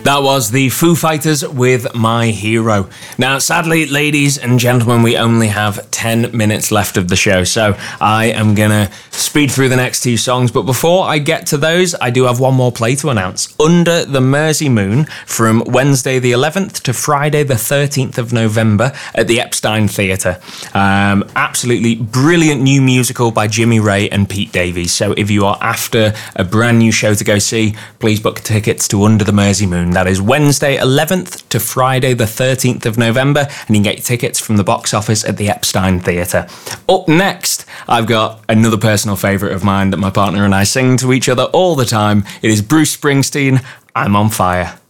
That was the Foo Fighters with My Hero. Now, sadly, ladies and gentlemen, we only have 10 minutes left of the show, so I am going to speed through the next two songs. But before I get to those, I do have one more play to announce. Under the Mersey Moon, from Wednesday the 11th to Friday the 13th of November at the Epstein Theatre. Absolutely brilliant new musical by Jimmy Ray and Pete Davies. So if you are after a brand new show to go see, please book tickets to Under the Mersey Moon. That is Wednesday 11th to Friday the 13th of November, and you can get your tickets from the box office at the Epstein Theatre. Up next, I've got another personal favourite of mine that my partner and I sing to each other all the time. It is Bruce Springsteen, I'm on Fire.